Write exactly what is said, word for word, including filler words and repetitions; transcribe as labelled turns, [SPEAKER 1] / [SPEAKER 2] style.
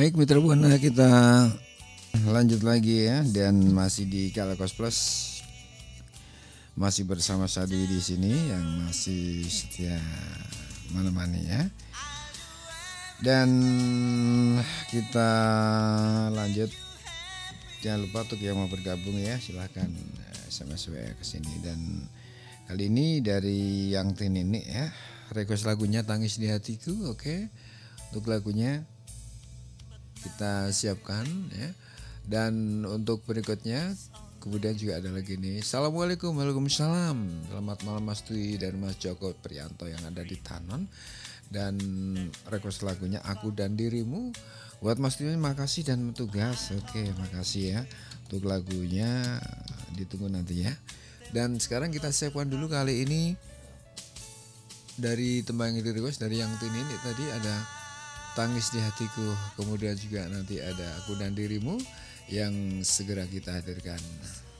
[SPEAKER 1] Baik Mitra Buana, kita lanjut lagi ya, dan masih di Kalakos Plus, masih bersama Sadwi di sini yang masih setia menemani ya. Dan kita lanjut, jangan lupa untuk yang mau bergabung ya, silahkan S M S W A ke sini. Dan kali ini dari yang ini ya, request lagunya Tangis di Hatiku. Oke, untuk lagunya kita siapkan ya. Dan untuk berikutnya kemudian juga ada lagi nih. Assalamualaikum, waalaikumsalam. Selamat malam Mas Dwi dan Mas Joko Prianto yang ada di Tanon. Dan request lagunya Aku dan Dirimu. Buat Mas Dwi makasih dan bertugas. Oke, makasih ya. Untuk lagunya ditunggu nanti ya. Dan sekarang kita siapkan dulu kali ini dari tembang yang di request dari yang ini tadi ada Tangis di Hatiku, kemudian juga nanti ada Aku dan Dirimu yang segera kita hadirkan.